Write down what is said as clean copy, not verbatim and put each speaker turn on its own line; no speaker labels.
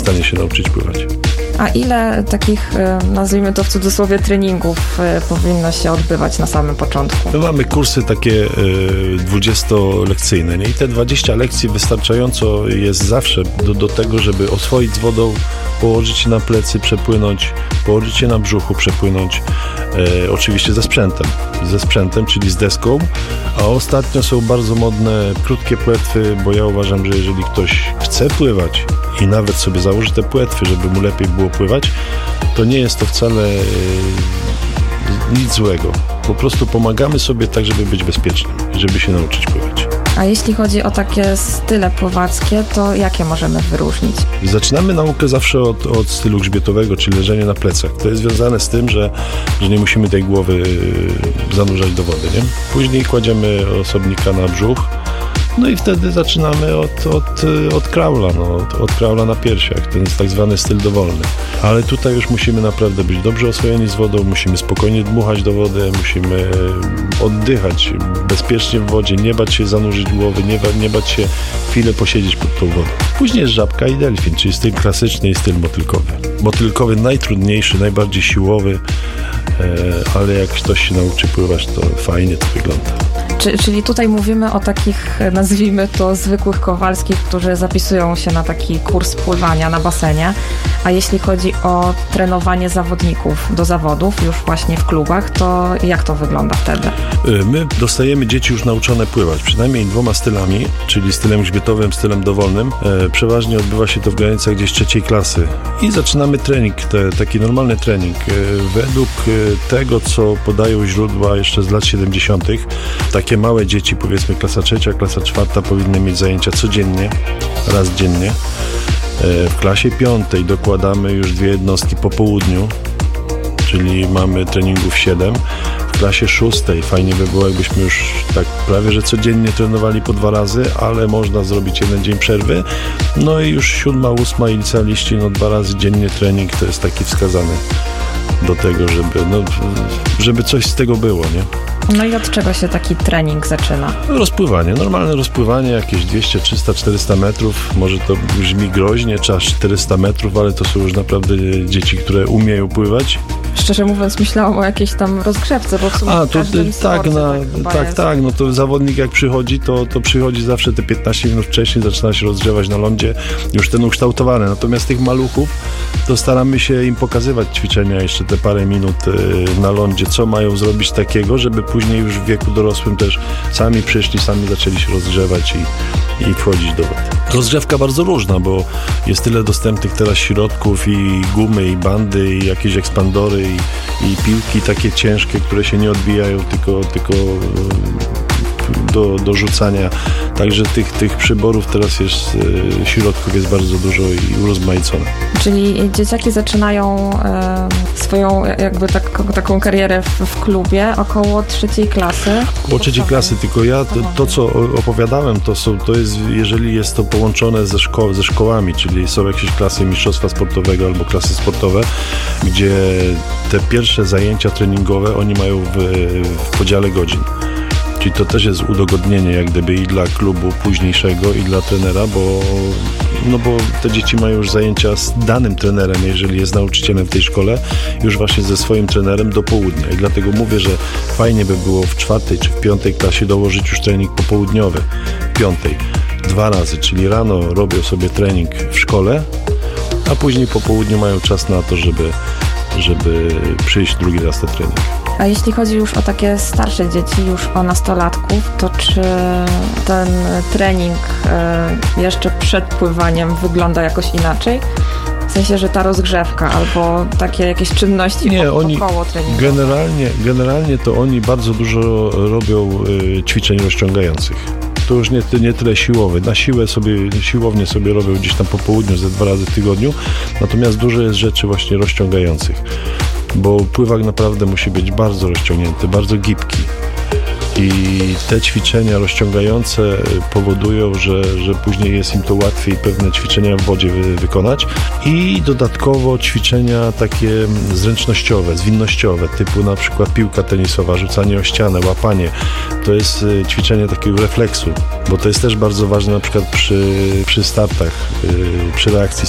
stanie się nauczyć pływać.
A ile takich, nazwijmy to w cudzysłowie, treningów powinno się odbywać na samym początku?
My mamy kursy takie 20-lekcyjne, nie? I te 20 lekcji wystarczająco jest zawsze do tego, żeby oswoić z wodą, położyć się na plecy, przepłynąć, położyć się na brzuchu, przepłynąć, oczywiście ze sprzętem, czyli z deską, a ostatnio są bardzo modne krótkie płetwy, bo ja uważam, że jeżeli ktoś chce pływać i nawet sobie założy te płetwy, żeby mu lepiej było pływać, to nie jest to wcale nic złego. Po prostu pomagamy sobie tak, żeby być bezpiecznym i żeby się nauczyć pływać.
A jeśli chodzi o takie style pływackie, to jakie możemy wyróżnić?
Zaczynamy naukę zawsze od stylu grzbietowego, czyli leżenie na plecach. To jest związane z tym, że nie musimy tej głowy zanurzać do wody, nie? Później kładziemy osobnika na brzuch, no i wtedy zaczynamy od kraula, od kraula na piersiach. Ten jest tak zwany styl dowolny. Ale tutaj już musimy naprawdę być dobrze oswojeni z wodą, musimy spokojnie dmuchać do wody, musimy oddychać bezpiecznie w wodzie, nie bać się zanurzyć głowy, nie bać się chwilę posiedzieć pod tą wodą. Później jest żabka i delfin, czyli styl klasyczny i styl motylkowy. Motylkowy najtrudniejszy, najbardziej siłowy, ale jak ktoś się nauczy pływać, to fajnie to wygląda.
Czyli tutaj mówimy o takich, nazwijmy to, zwykłych kowalskich, którzy zapisują się na taki kurs pływania na basenie, a jeśli chodzi o trenowanie zawodników do zawodów już właśnie w klubach, to jak to wygląda wtedy?
My dostajemy dzieci już nauczone pływać, przynajmniej 2 stylami, czyli stylem grzbietowym, stylem dowolnym. Przeważnie odbywa się to w granicach gdzieś 3. klasy i zaczynamy trening, taki normalny trening. Według tego, co podają źródła jeszcze z lat 70., takie małe dzieci, powiedzmy klasa 3., klasa 4 powinny mieć zajęcia codziennie, raz dziennie. W klasie 5 dokładamy już 2 jednostki po południu, czyli mamy treningów 7. W klasie 6 fajnie by było, jakbyśmy już tak prawie że codziennie trenowali po 2 razy, ale można zrobić 1 dzień przerwy. No i już 7., 8. i licealiści, 2 razy dziennie trening to jest taki wskazany do tego, żeby coś z tego było, nie?
No i od czego się taki trening zaczyna?
Rozpływanie, normalne rozpływanie, jakieś 200, 300, 400 metrów. Może to brzmi groźnie, czy aż 400 metrów, ale to są już naprawdę dzieci, które umieją pływać.
Szczerze mówiąc, myślałam o jakiejś tam rozgrzewce, bo w sumie
no to zawodnik jak przychodzi, to przychodzi zawsze te 15 minut wcześniej, zaczyna się rozgrzewać na lądzie, już ten ukształtowany. Natomiast tych maluchów to staramy się im pokazywać ćwiczenia jeszcze te parę minut na lądzie, co mają zrobić takiego, żeby później już w wieku dorosłym też sami przyszli, sami zaczęli się rozgrzewać i wchodzić do wody. Rozgrzewka bardzo różna, bo jest tyle dostępnych teraz środków i gumy, i bandy, i jakieś ekspandory, i piłki takie ciężkie, które się nie odbijają, tylko do rzucania. Także tych przyborów teraz jest, środków jest bardzo dużo i urozmaicone.
Czyli dzieciaki zaczynają swoją jakby taką karierę w klubie około 3. klasy.
Około 3. klasy, tylko ja to co opowiadałem, to jest, jeżeli jest to połączone ze szkołami, czyli są jakieś klasy mistrzostwa sportowego albo klasy sportowe, gdzie te pierwsze zajęcia treningowe oni mają w podziale godzin. Czyli to też jest udogodnienie jak gdyby i dla klubu późniejszego, i dla trenera, bo te dzieci mają już zajęcia z danym trenerem, jeżeli jest nauczycielem w tej szkole, już właśnie ze swoim trenerem do południa. I dlatego mówię, że fajnie by było w 4. czy w 5. klasie dołożyć już trening popołudniowy. W 5. 2 razy, czyli rano robią sobie trening w szkole, a później po południu mają czas na to, żeby przyjść drugi raz na trening.
A jeśli chodzi już o takie starsze dzieci, już o nastolatków, to czy ten trening jeszcze przed pływaniem wygląda jakoś inaczej? W sensie, że ta rozgrzewka albo takie jakieś czynności około treningu?
Generalnie to oni bardzo dużo robią ćwiczeń rozciągających. To już nie tyle siłowy. Na siłownię sobie robią gdzieś tam po południu ze 2 razy w tygodniu, natomiast dużo jest rzeczy właśnie rozciągających, bo pływak naprawdę musi być bardzo rozciągnięty, bardzo gibki. I te ćwiczenia rozciągające powodują, że później jest im to łatwiej pewne ćwiczenia w wodzie wykonać. I dodatkowo ćwiczenia takie zręcznościowe, zwinnościowe, typu na przykład piłka tenisowa, rzucanie o ścianę, łapanie. To jest ćwiczenie takiego refleksu, bo to jest też bardzo ważne na przykład przy startach, przy reakcji